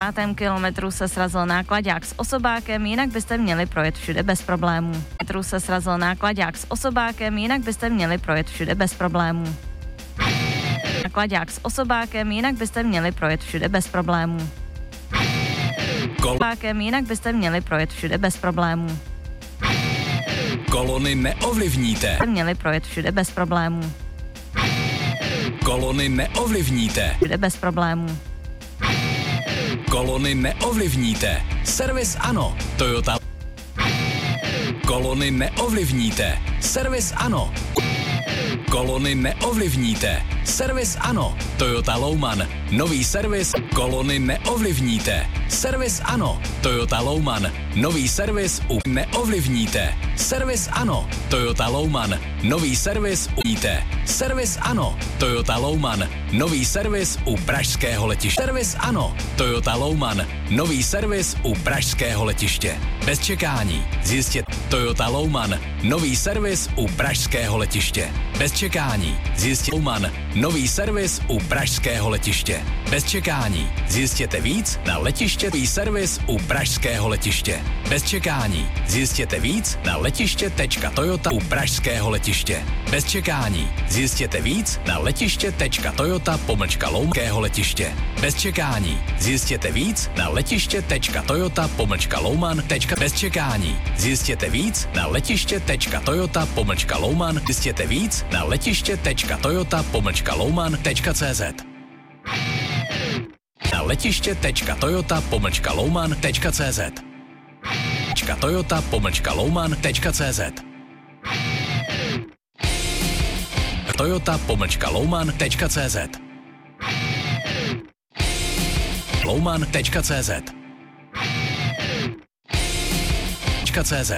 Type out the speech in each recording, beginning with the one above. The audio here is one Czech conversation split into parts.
10. kilometru se srazil náklaďák s osobákem, jinak byste měli projet všude bez problémů. Metru se srazil náklaďák s osobákem, jinak byste měli projet všude bez problémů. Náklaďák s osobákem, jinak byste měli projet všude bez problémů. Osobákem, jinak byste měli projet všude bez problémů. Kolony neovlivníte. Měli projet všude bez problémů. Kolony neovlivníte. Všude bez problémů. Kolony neovlivníte. Servis ano. Toyota. Kolony neovlivníte. Servis ano. Kolony neovlivníte. Servis ano. Toyota Louman. Nový servis. Kolony neovlivníte. Servis ano. Toyota Louman. Nový servis u neovlivníte. Servis ano. Toyota Louman. Nový servis u Servis ano. Toyota Louman. Nový servis u pražského letiště. Servis ano. Toyota Louman. Nový servis u pražského letiště. Bez čekání. Zjistět Toyota Louman. Nový servis u pražského letiště. Bez čekání. Zjistět Louman. Nový servis u pražského letiště. Bez čekání. Zjistěte víc na letištěvý servis u pražského letiště. Bez čekání. Zjistěte víc na letiště.toyota u pražského letiště. Bez čekání. Zjistěte víc na letiště.toyota-loumského letiště. Bez čekání. Zjistěte víc na letiště.toyota-louman. Bez čekání. Zjistěte víc na letiště.toyota-louman. Zjistěte víc na letiště.toyota-louman.cz. Na letiště.toyota-louman.cz. Toyota-louman.cz. Toyota-louman.cz. Louman.cz. .cz.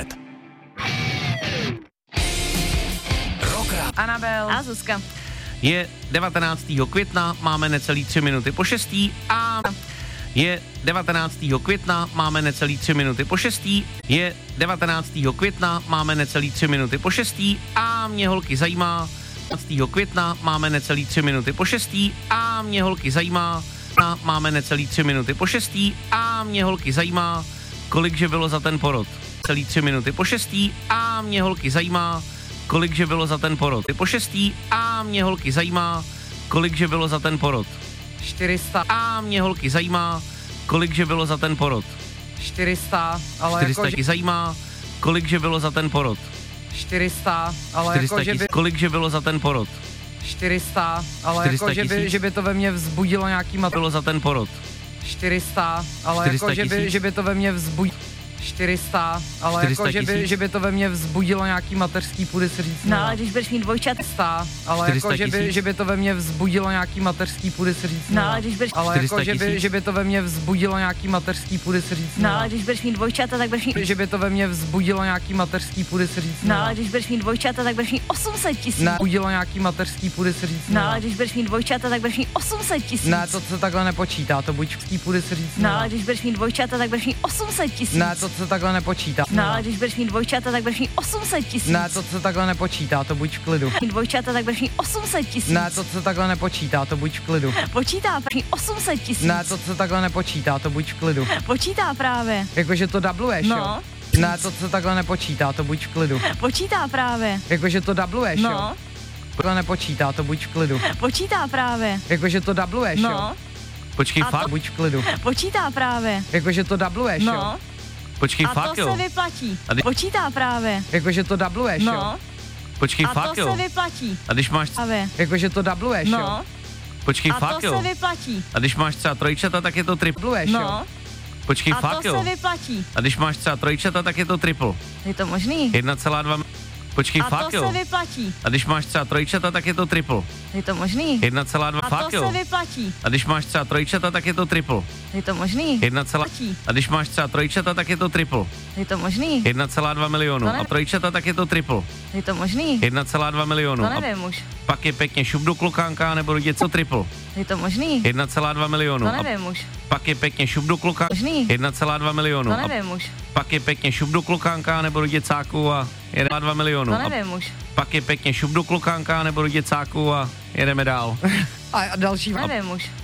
Anabel A Zuzka. Je 19. května, máme necelý 3 minuty po 6. A je 19. května, máme necelý 3 minuty po 6. Je 19. května, máme necelý 3 minuty po 6. A mě holky zajímá, 19. května máme necelý 3 minuty po 6. A mě holky zajímá, máme necelý 3 minuty po 6. A mě holky zajímá, kolik že bylo za ten porod. Celý 3 minuty po 6. A mě holky zajímá, kolik že bylo za ten porod. Po 6. A mě holky zajímá, kolik že bylo za ten porod. 400. A mě holky zajímá, kolik že bylo za ten porod. 400, ale 400 jako, ti zajímá, kolik že bylo za ten porod. 400, ale 400 jako, že by... kolik že bylo za ten porod. 400, ale 400 jako, že by to ve mně vzbudilo nějaký Bylo za ten porod. 400, ale 400 jako, že by to ve mně vzbudilo 400, ale 400 jako, že by to ve mně vzbudilo nějaký mateřský, půjde se říct. No, ale když budeš mít dvojčat. 400, ale jako, že by to ve mně vzbudilo nějaký mateřský, půjde se říct. No, ale když budeš... Ale jako, že by to ve mně vzbudilo nějaký mateřský, půjde se říct. No, ale když budeš mít dvojčata, tak budeš mít... Že by to ve mně vzbudilo nějaký mateřský, půjde se říct. No, ale když budeš mít dvojčata, tak budeš mít 800 000. Ne, budilo nějaký mateřský, půjde se říct. No, ale když budeš mít dvojčata, tak budeš mít 800 000. Ne, to se takhle nepočítá, to buď půjde se říct. No, ale když budeš mít dvojčata, tak budeš mít 800 000. Ne, to se takhle nepočítá. No, ale když budeš mít dvojčata, tak budeš mít 800 000. Ne, to se takhle nepočítá, to buď v klidu. Mít dvojčata, tak budeš mít 800 000. Ne, to se takhle nepočítá, to buď v klidu. Počítá právě 800 000. Ne, to se takhle nepočítá, to buď v klidu. Počítá právě. Jakože to dubluješ, jo? No. Ne, to se takhle nepočítá, to buď v klidu. Počítá právě. Jakože to dubluješ, jo? No. Takhle nepočítá, to buď v klidu. Počítá právě. Jakože to dubluješ, jo? No. Počkej, A fakt? Buď v klidu. Počítá právě. Jakože to dubluješ, jo? No. Počkej, A fakt, to jo? se vyplatí. A kdy- Počítá právě. Jakože to dubluješ, jo? No. Počkej, A fakt, to jo? se vyplatí. A když máš... Právě. Jakože to dubluješ, jo? No. Počkej, A fakt, to jo? se vyplatí. A když máš třeba trojčata, tak je to triple. Dubluješ, jo? No. Počkej, A fakt, to jo? se vyplatí. A když máš třeba trojčata, tak je to triple. Je to možný? 1,2... Počkej, A fakt, to jo? se vyplatí. A když máš třeba trojčata, tak je to triple. Je to možný? 1,2... A Fakt, to jo? se vyplatí. A když máš třeba trojčata, tak je to triple. Je to možný? 1, Platí. a když máš třeba trojčata, tak je to triple. Je to možný? 1,2 milionu. To nevím. A trojčata, tak je to triple. Je to možný? 1,2 milionu. To A nevím už. pak je pěkně šup do klukánka, nebo jde co triple. Je to možný? 1,2 milionu. To A nevím už. pak je pěkně šup do klukánka. Možný? 1,2 milionu. To A nevím už. pak je pěkně šup do klukánka, nebo do děcáku a 1,2 milionu. To A nevím už. pak je pěkně šup do klukánka, nebo do děcáku a jedeme dál. A další... Nevím už.